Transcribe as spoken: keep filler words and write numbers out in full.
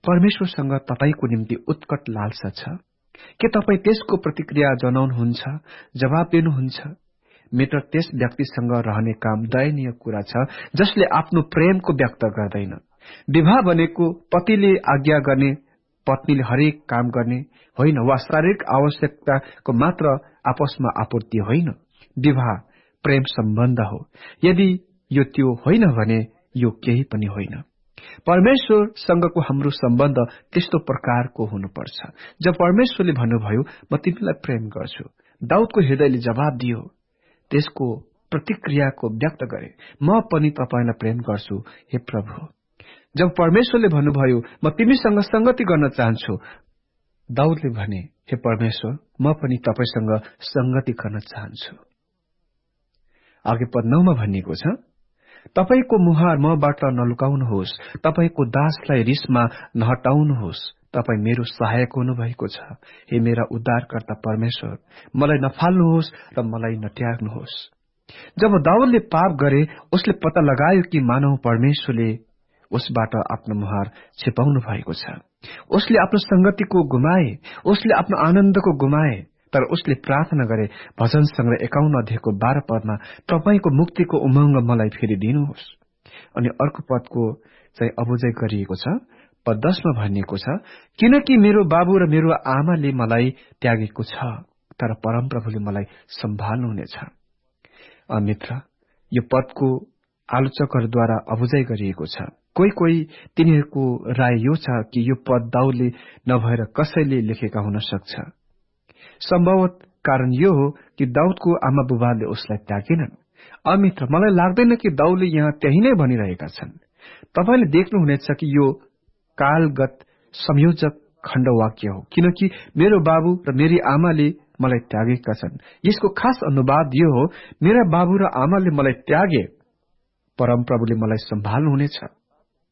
परमेश्वरसँग तपाईको निम्ति उत्कट लालसा छ? के तपाई त्यसको प्रतिक्रिया जनाउनुहुन्छ, जवाब दिनुहुन्छ? मित्र, त्यस व्यक्तिसँग रहने काम दयनीय कुरा छ जसले आफ्नो प्रेमको व्यक्त गर्दैन। विवाह भनेको पतिले आज्ञा गर्ने, पत्नीले हरेक काम गर्ने होइन, वा शारीरिक आवश्यकताको मात्र आपसमा आपूर्ति होइन। विवाह प्रेम सम्बन्ध हो। यदि यो त्यो होइन भने यो केही पनि होइन। परमेश्वरसँगको हाम्रो सम्बन्ध त्यस्तो प्रकारको हुनुपर्छ। जब परमेश्वरले भन्नुभयो, म तिमीलाई प्रेम गर्छु, दाउदको हृदयले जवाब दियो, त्यसको प्रतिक्रियाको व्यक्त गरे, म पनि तपाईलाई प्रेम गर्छु हे प्रभु। जब परमेश्वरले भन्नुभयो, म तिमीसँग संगति गर्न चाहन्छु, दाउदले भने, हे परमेश्वर, म पनि तपाईसँग संगति गर्न चाहन्छु। अघि पद नौमा भनिएको छ, तपाईको मुहार मबाट नलुकाउनुहोस्, तपाईको दासलाई रिसमा नहटाउनुहोस्, तपाई मेरो सहायक हुनुभएको छ। हे मेरा उद्धारकर्ता परमेश्वर, मलाई नफाल्नुहोस् र मलाई नत्याग्नुहोस्। जब दाउदले पाप गरे, उसले पत्ता लगायो कि मानव परमेश्वरले उसबाट आफ्नो मुहार छिपाउनु भएको छ। उसले आफ्नो संगतिको गुमाए, उसले आफ्नो आनन्दको गुमाए, तर उसले प्रार्थना गरे, भजन संग्रह एकाउन्न अध्यायको बाह्र पदमा, तपाईको मुक्तिको उमंग मलाई फेरि दिनुहोस्। अनि अर्को पदको चाहिँ अबुझै गरिएको छ। पद दशमा भनिएको छ, किनकि मेरो बाबु र मेरो आमाले मलाई त्यागेको छ, तर परमप्रभुले मलाई सम्हाल्नुहुनेछ। मित्र, यो पदको आलोचकहरूद्वारा अबुझै गरिएको छ। कोही कोही तिनीहरूको राय यो छ कि यो पद दाउदले नभएर कसैले लेखेका हुन सक्छ। सम्भवत कारण यो हो कि दाउदको आमा बुबाले उसलाई त्यागेनन्। अमित्र, मलाई लाग्दैन कि दाउदले यहाँ त्यही नै भनिरहेका छन्। तपाईले देख्नुहुनेछ कि यो कालगत संयोजक खण्डवाक्य हो, किनकि मेरो बाबु र मेरी आमाले मलाई त्यागेका छन्। यसको खास अनुवाद यो हो, मेरा बाबु र आमाले मलाई त्यागे, परमप्रभुले मलाई सम्हाल्नुहुनेछ।